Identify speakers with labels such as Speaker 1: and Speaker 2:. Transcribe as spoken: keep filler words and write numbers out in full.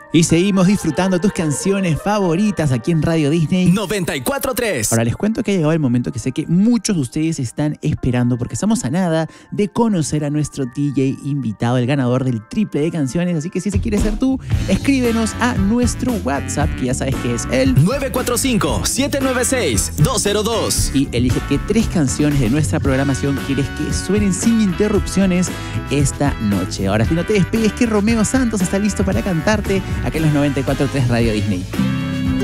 Speaker 1: Y seguimos disfrutando tus canciones favoritas aquí en Radio Disney
Speaker 2: noventa y cuatro punto tres.
Speaker 1: Ahora les cuento que ha llegado el momento que sé que muchos de ustedes están esperando, porque estamos a nada de conocer a nuestro D J invitado, el ganador del triple de canciones. Así que si se quiere ser tú, escríbenos a nuestro WhatsApp, que ya sabes que es el
Speaker 2: nueve cuatro cinco, siete nueve seis, dos cero dos.
Speaker 1: Y elige qué tres canciones de nuestra programación quieres que suenen sin interrupciones esta noche. Ahora, si no te despegues, que Romeo Santos está listo para cantarte acá en los noventa y cuatro punto tres Radio Disney.